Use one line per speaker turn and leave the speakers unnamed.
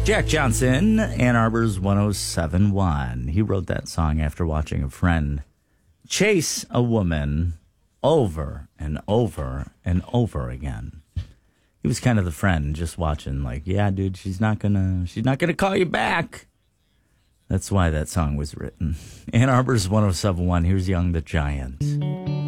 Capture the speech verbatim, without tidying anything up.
Jack Johnson, Ann Arbor's one oh seven point one. He wrote that song after watching a friend chase a woman over and over and over again. He was kind of the friend just watching, like, yeah, dude, she's not gonna, she's not gonna call you back. That's why that song was written. Ann Arbor's one oh seven point one. Here's Young the Giant.